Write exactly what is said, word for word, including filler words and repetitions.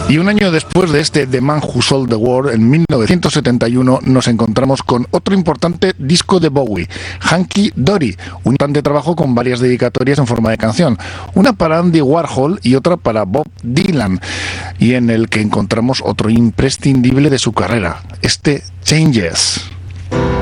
Y un año después de este The Man Who Sold the World, en mil novecientos setenta y uno, nos encontramos con otro importante disco de Bowie, Hunky Dory, un importante trabajo con varias dedicatorias en forma de canción, una para Andy Warhol y otra para Bob Dylan, y en el que encontramos otro imprescindible de su carrera, este Changes.